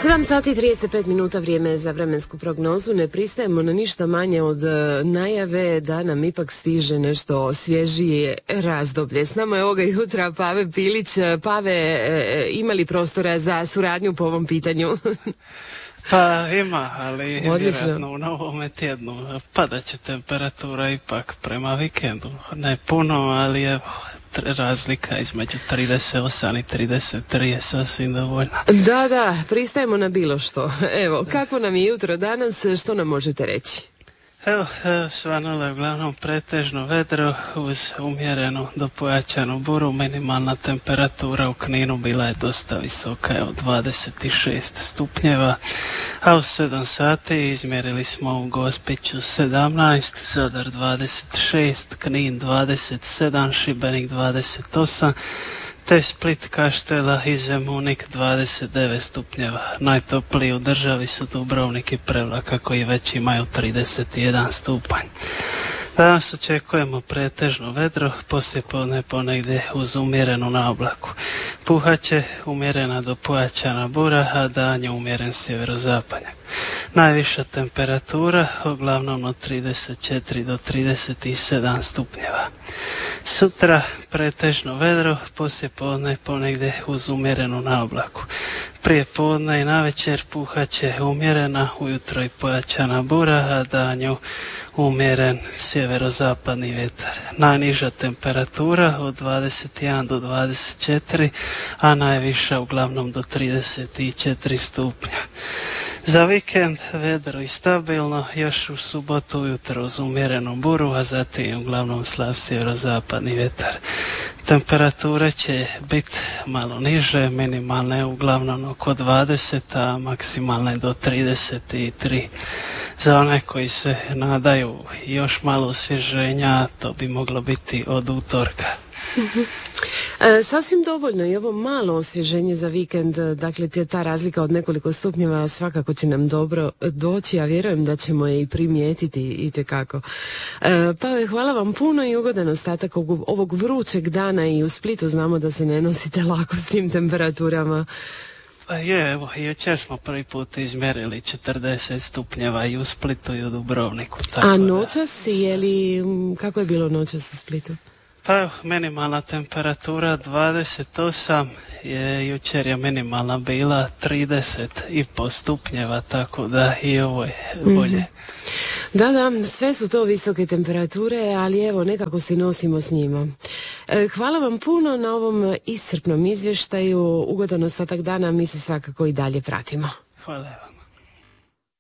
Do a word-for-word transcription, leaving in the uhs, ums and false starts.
sedam sati i trideset pet minuta, vrijeme je za vremensku prognozu. Ne pristajemo na ništa manje od najave da nam ipak stiže nešto svježije razdoblje. S nama je ovoga jutra Pave Pilić. Pave, ima li prostora za suradnju po ovom pitanju? Pa ima, ali Odlično. vjerojatno u novome tjednu padat će temperatura ipak prema vikendu. Ne puno, ali je razlika između trideset osam i trideset tri je sasvim dovoljna. Da, da, pristajemo na bilo što. Evo, kako nam je jutro danas, što nam možete reći? Evo, svanulo je uglavnom pretežno vedro uz umjerenu do pojačanu buru. Minimalna temperatura u Kninu bila je dosta visoka, evo dvadeset šest stupnjeva, a u sedam sati izmjerili smo u Gospiću sedamnaest, Zadar dvadeset šest, Knin dvadeset sedam, Šibenik dvadeset osam, te Split, Kaštela i Zemunik dvadeset devet stupnjeva. Najtopliji u državi su Dubrovnik i Prevlaka koji već imaju trideset jedan stupanj. Danas očekujemo pretežno vedro, poslijepodne ponegdje uz umjerenu naoblaku. Puhaće umjerena do pojačana bura, a dan je umjeren sjeverozapadnjak. Najviša temperatura uglavnom od trideset četiri do trideset sedam stupnjeva. Sutra pretežno vedro, poslijepodne ponegdje uz umjerenu naoblaku. Prije podne i navečer puhaće umjerena, ujutro i pojačana bura, a danju umjeren sjeverozapadni vjetar. Najniža temperatura od dvadeset jedan do dvadeset četiri, a najviša uglavnom do trideset četiri stupnja. Za vikend vedro i stabilno, još u subotu ujutro uz umjerenu buru, a zatim uglavnom slab sjeverozapadni vjetar. Temperature će biti malo niže, minimalne uglavnom oko dvadeset, a maksimalne do trideset tri. Za one koji se nadaju još malo osvježenja, to bi moglo biti od utorka. E, sasvim dovoljno i ovo malo osvježenje za vikend, dakle ta razlika od nekoliko stupnjeva svakako će nam dobro doći, a vjerujem da ćemo je i primijetiti itekako. E, pa hvala vam puno i ugodan ostatak ovog vrućeg dana i u Splitu znamo da se ne nosite lako s tim temperaturama. Pa je, evo, jučer smo prvi put izmjerili četrdeset stupnjeva i u Splitu i u Dubrovniku. Tako a noćas, je li, kako je bilo noćas u Splitu? Pa minimalna temperatura dvadeset osam, je, jučer je minimalna bila trideset i po stupnjeva, tako da i ovo je bolje. Mm-hmm. Da, da, sve su to visoke temperature, ali evo nekako se nosimo s njima. E, hvala vam puno na ovom iscrpnom izvještaju, ugodan ostatak dana, mi se svakako i dalje pratimo. Hvala vam.